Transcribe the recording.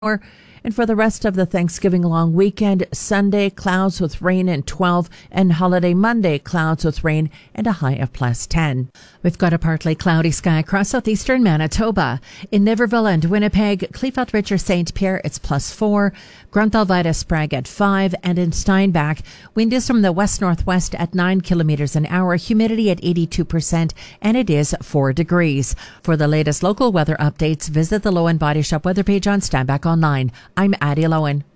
And for the rest of the Thanksgiving long weekend, Sunday, clouds with rain and 12, and holiday Monday, clouds with rain and a high of +10. We've got a partly cloudy sky across southeastern Manitoba. In Niverville and Winnipeg, Kleefeld Ridge or St. Pierre, it's +4. Grunthal-Vida Sprague at 5, and in Steinbach, wind is from the west-northwest at 9 kilometers an hour, humidity at 82%, and it is 4 degrees. For the latest local weather updates, visit the Lowen Body Shop weather page on Steinbach Online. I'm Addie Lowen.